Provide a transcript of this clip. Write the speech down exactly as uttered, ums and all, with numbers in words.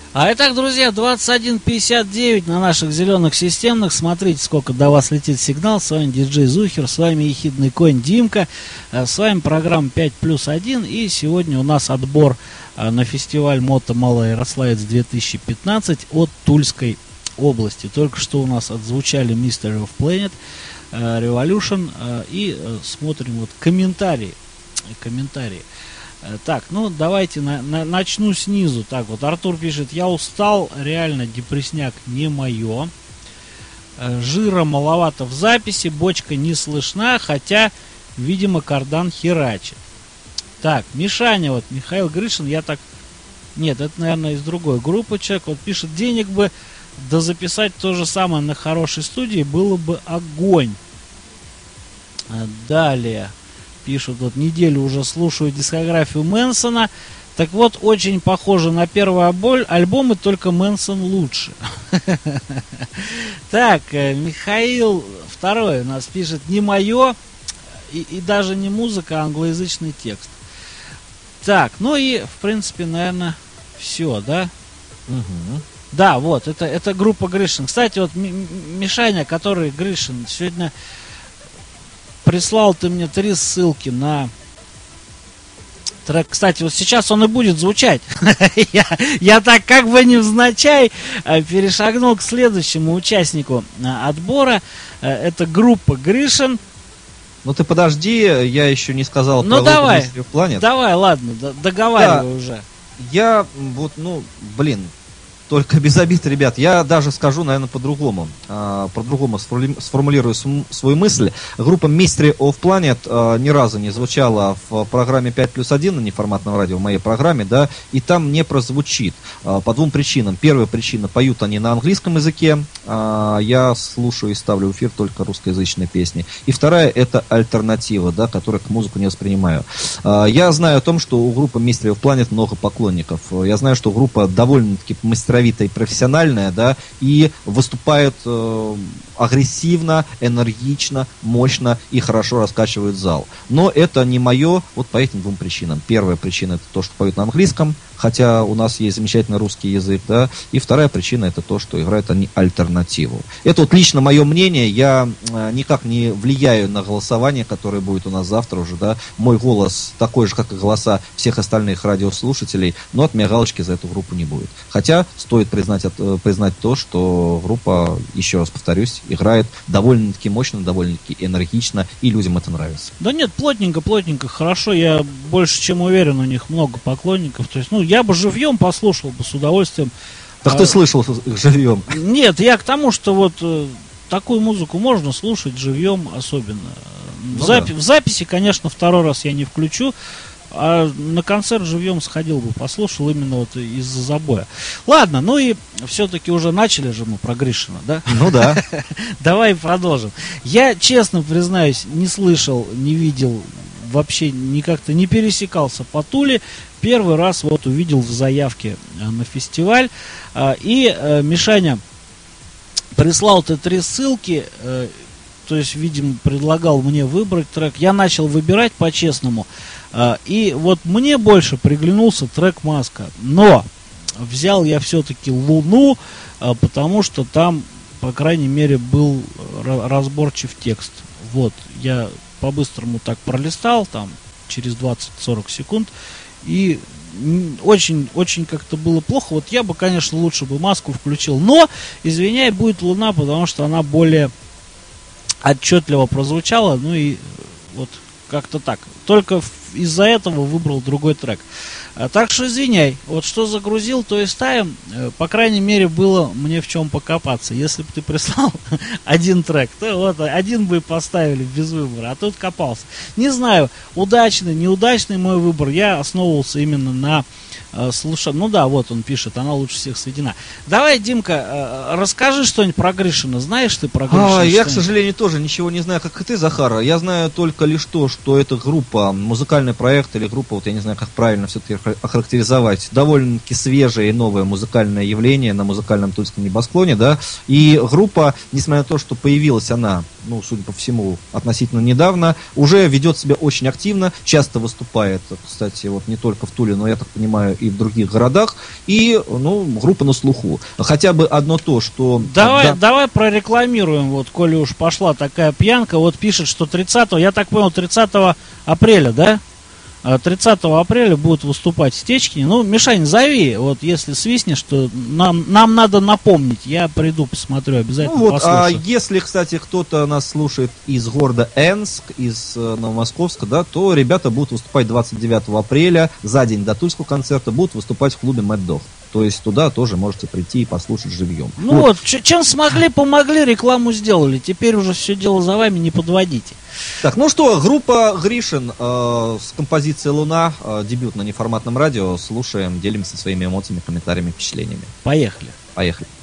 А итак, друзья, двадцать один пятьдесят девять на наших зеленых системных. Смотрите, сколько до вас летит сигнал. С вами диджей Зухер, с вами ехидный конь Димка. С вами программа пять плюс один. И сегодня у нас отбор на фестиваль Мото Малая Ярославец две тысячи пятнадцать от Тульской области. Только что у нас отзвучали Mystery of Planet, Revolution. И смотрим вот комментарии. Комментарии. Так, ну давайте на, на, начну снизу. Так вот, Артур пишет: я устал, реально депресняк не мое. Жира маловато в записи, бочка не слышна, хотя, видимо, кардан херачит. Так, Мишаня, вот, Михаил Гришин, я так... Нет, это, наверное, из другой группы человек. Вот пишет: денег бы, да записать то же самое на хорошей студии, было бы огонь. Далее. Пишут, вот неделю уже слушаю дискографию Мэнсона. Так вот, очень похоже на первый альбом, и только Мэнсон лучше. Так, Михаил второй у нас пишет: не мое, и, и даже не музыка, а англоязычный текст. Так, ну и, в принципе, наверное, все, да? Угу. Да, вот, это, это группа Гришин. Кстати, вот Мишаня, который Гришин, сегодня... Прислал ты мне три ссылки на трек. Кстати, вот сейчас он и будет звучать. я, я так как бы невзначай перешагнул к следующему участнику отбора. Это группа Гришин. Ну ты подожди, я еще не сказал ну, про давай, Mystery of Planet. Давай, ладно, договаривай да, уже. Я вот, ну, блин, только без обид, ребят. Я даже скажу, наверное, по-другому. А, по-другому сформулирую свою мысль. Группа Mystery of Planet а, ни разу не звучала в программе пять плюс один на неформатном радио, в моей программе, да, и там не прозвучит. А, по двум причинам. Первая причина: поют они на английском языке. А, я слушаю и ставлю в эфир только русскоязычные песни. И вторая — это альтернатива, да, которую к музыку не воспринимаю. А, я знаю о том, что у группы Mystery of Planet много поклонников. Я знаю, что группа довольно-таки мастеровитая и профессиональная, да, и выступает э, агрессивно, энергично, мощно и хорошо раскачивает зал. Но это не мое вот по этим двум причинам. Первая причина — это то, что поют на английском, хотя у нас есть замечательный русский язык, да, и вторая причина — это то, что играют они альтернативу. Это вот лично мое мнение, я э, никак не влияю на голосование, которое будет у нас завтра уже, да. Мой голос такой же, как и голоса всех остальных радиослушателей, но от меня галочки за эту группу не будет. Хотя стоит признать, признать то, что группа, еще раз повторюсь, играет довольно-таки мощно, довольно-таки энергично, и людям это нравится. Да нет, плотненько, плотненько, хорошо, я больше чем уверен, у них много поклонников. То есть, ну, я бы живьем послушал бы с удовольствием. Так а, ты слышал их живьем? Нет, я к тому, что вот э, такую музыку можно слушать живьем особенно. Ну, в, запи- да. в записи, конечно, второй раз я не включу. А на концерт живьем сходил бы, послушал именно вот из-за забоя. Ладно, ну и все-таки уже начали же мы про Гришина, да? Ну да. Давай продолжим. Я, честно признаюсь, не слышал, не видел, вообще ни как-то не пересекался по Туле. Первый раз вот увидел в заявке на фестиваль. И Мишаня прислал ты три ссылки. То есть, видимо, предлагал мне выбрать трек. Я начал выбирать по-честному. И вот мне больше приглянулся трек «Маска». Но взял я все-таки «Луну», потому что там, по крайней мере, был разборчив текст. Вот, я по-быстрому так пролистал, там, через двадцать-сорок секунд. И очень-очень как-то было плохо. Вот я бы, конечно, лучше бы «Маску» включил. Но, извиняй, будет «Луна», потому что она более отчетливо прозвучала, ну и вот как-то так. Только из-за этого выбрал другой трек. А, так что извиняй, вот что загрузил, то и ставим. По крайней мере, было мне в чем покопаться. Если бы ты прислал один трек, то вот один бы и поставили без выбора, а тут копался. Не знаю, удачный, неудачный мой выбор. Я основывался именно на э, слушании. Ну да, вот он пишет, она лучше всех сведена. Давай, Димка, э, расскажи что-нибудь про Гришина. Знаешь ты про Гришина? А, я, к сожалению, тоже ничего не знаю, как и ты, Захар. Я знаю только лишь то, что это группа, музыкальный проект или группа, вот я не знаю, как правильно все-таки охарактеризовать, довольно-таки свежее и новое музыкальное явление на музыкальном тульском небосклоне, да, и группа, несмотря на то, что появилась она ну, судя по всему, относительно недавно, уже ведет себя очень активно, часто выступает, кстати, вот не только в Туле, но, я так понимаю, и в других городах, и, ну, группа на слуху. Хотя бы одно то, что... Давай, да... давай прорекламируем, вот, коли уж пошла такая пьянка, вот пишет, что тридцатого, я так понял, тридцатого апреля, да? тридцатого апреля будет выступать в Стечкине. Ну, Мишань, зови, вот если свистнешь, что нам, нам надо напомнить. Я приду, посмотрю, обязательно ну, вот, послушаю. а если, кстати, кто-то нас слушает из города Энск, из э, Новомосковска, да, то ребята будут выступать двадцать девятого апреля, за день до тульского концерта, будут выступать в клубе Mad Dog. То есть туда тоже можете прийти и послушать живьем. Ну вот, вот ч- чем смогли, помогли, рекламу сделали. Теперь уже все дело за вами, не подводите. Так, ну что, группа Гришин э, с композицией «Луна», э, дебют на неформатном радио. Слушаем, делимся своими эмоциями, комментариями, впечатлениями. Поехали. Поехали.